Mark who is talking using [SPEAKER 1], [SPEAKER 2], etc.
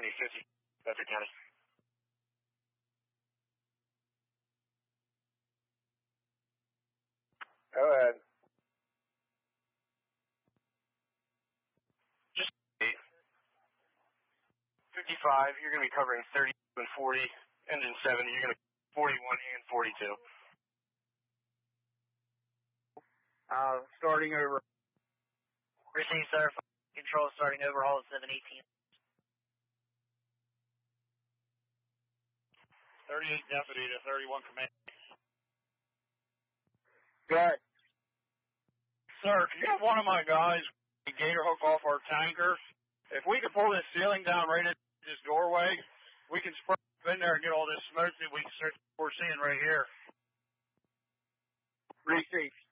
[SPEAKER 1] 7050, Bedford County.
[SPEAKER 2] Go ahead.
[SPEAKER 1] Just 55, you're going to be covering 30 and 40. Engine 70, you're going to be 41 and 42.
[SPEAKER 2] Starting over.
[SPEAKER 3] Received, sir. Control starting overhaul at 718.
[SPEAKER 4] 38 deputy to 31 command.
[SPEAKER 2] Good.
[SPEAKER 4] Sir, can you have one of my guys gator hook off our tanker? If we can pull this ceiling down right into this doorway, we can spray in there and get all this smoke that we're seeing right here.
[SPEAKER 2] Received.